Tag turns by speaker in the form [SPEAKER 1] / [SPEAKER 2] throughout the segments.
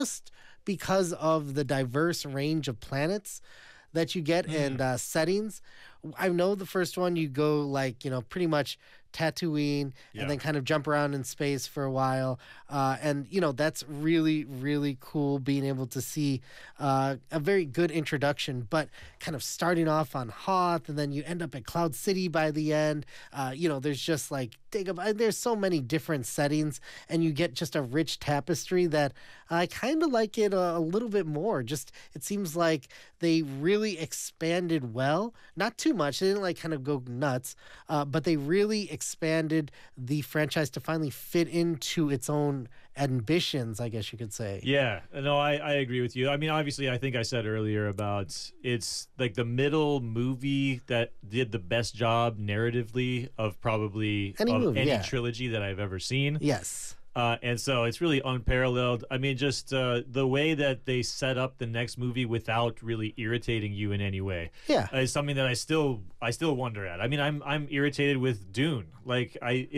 [SPEAKER 1] just because of the diverse range of planets that you get and settings. I know the first one you go like, pretty much Tatooine and
[SPEAKER 2] Yeah.
[SPEAKER 1] then kind of jump around in space for a while. And, that's really, really cool being able to see a very good introduction, but kind of starting off on Hoth and then you end up at Cloud City by the end. There's just like, there's so many different settings and you get just a rich tapestry that I kind of like it a little bit more. Just, it seems like they really expanded well, not too much. They didn't like kind of go nuts, but they really expanded the franchise to finally fit into its own ambitions, I guess you could say.
[SPEAKER 2] Yeah, no, I agree with you. I mean, obviously, I think I said earlier about it's like the middle movie that did the best job narratively of probably
[SPEAKER 1] Any
[SPEAKER 2] of
[SPEAKER 1] movie,
[SPEAKER 2] any
[SPEAKER 1] yeah.
[SPEAKER 2] trilogy that I've ever seen.
[SPEAKER 1] Yes.
[SPEAKER 2] And so it's really unparalleled. I mean, just the way that they set up the next movie without really irritating you in any way,
[SPEAKER 1] Yeah.
[SPEAKER 2] is something that I still wonder at. I mean, I'm irritated with Dune. Like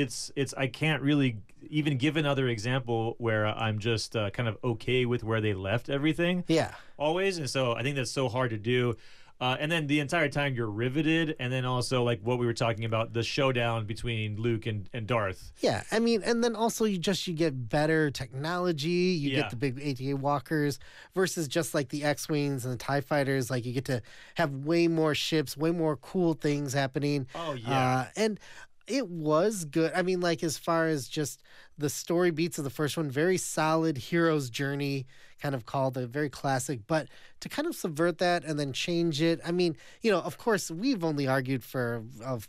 [SPEAKER 2] I can't really even give another example where I'm just kind of okay with where they left everything.
[SPEAKER 1] Yeah.
[SPEAKER 2] Always, and so I think that's so hard to do. And then the entire time you're riveted, and then also like what we were talking about, the showdown between Luke and Darth.
[SPEAKER 1] Yeah, I mean, and then also you get better technology. You
[SPEAKER 2] Yeah.
[SPEAKER 1] get the big ATA walkers versus just like the X-wings and the Tie fighters. Like you get to have way more ships, way more cool things happening.
[SPEAKER 2] Oh, yeah.
[SPEAKER 1] And it was good. I mean, like as far as just the story beats of the first one, very solid hero's journey, kind of called a very classic. But to kind of subvert that and then change it, I mean, of course, we've only argued for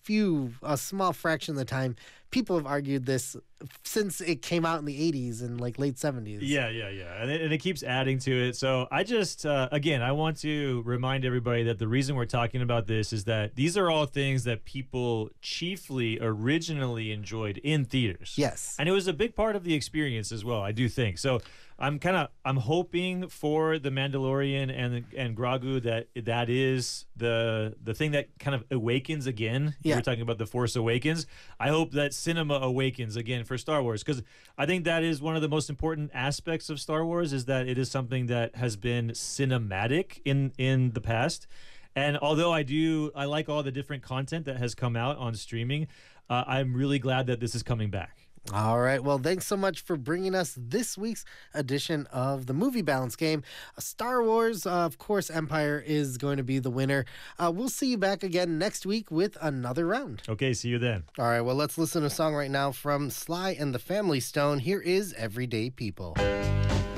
[SPEAKER 1] a small fraction of the time. People have argued this since it came out in the 80s and like late 70s.
[SPEAKER 2] Yeah, yeah, yeah. And it keeps adding to it. So I just, again, I want to remind everybody that the reason we're talking about this is that these are all things that people chiefly originally enjoyed in theaters.
[SPEAKER 1] Yes.
[SPEAKER 2] And it was a big part of the experience as well, I do think. So I'm hoping for the Mandalorian and Grogu that is the thing that kind of awakens again.
[SPEAKER 1] Yeah.
[SPEAKER 2] We're talking about the Force Awakens. I hope that cinema awakens again for Star Wars, because I think that is one of the most important aspects of Star Wars, is that it is something that has been cinematic in the past. And although I like all the different content that has come out on streaming, I'm really glad that this is coming back.
[SPEAKER 1] All right. Well, thanks so much for bringing us this week's edition of the Movie Balance Game. Star Wars, of course, Empire is going to be the winner. We'll see you back again next week with another round.
[SPEAKER 2] Okay, see you then.
[SPEAKER 1] All right. Well, let's listen to a song right now from Sly and the Family Stone. Here is Everyday People.